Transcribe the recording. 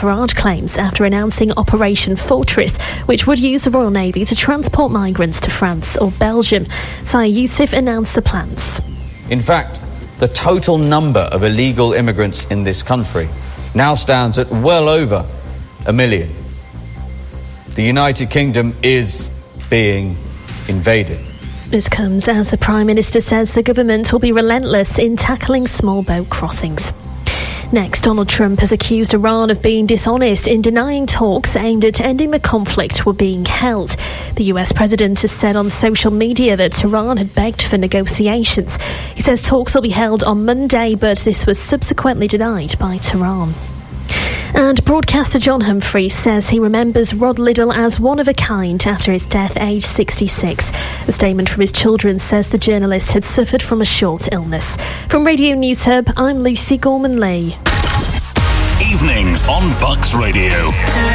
Farage claims after announcing Operation Fortress, which would use the Royal Navy to transport migrants to France or Belgium. Saeed Youssef announced the plans. In fact, the total number of illegal immigrants in this country now stands at well over 1 million. The United Kingdom is being invaded. This comes as the Prime Minister says the government will be relentless in tackling small boat crossings. Next, Donald Trump has accused Iran of being dishonest in denying talks aimed at ending the conflict were being held. The US president has said on social media that Tehran had begged for negotiations. He says talks will be held on Monday, but this was subsequently denied by Tehran. And broadcaster John Humphrey says he remembers Rod Liddell as one of a kind after his death, aged 66. A statement from his children says the journalist had suffered from a short illness. From Radio News Hub, I'm Lucy Gorman-Lee. Evenings on Bucks Radio.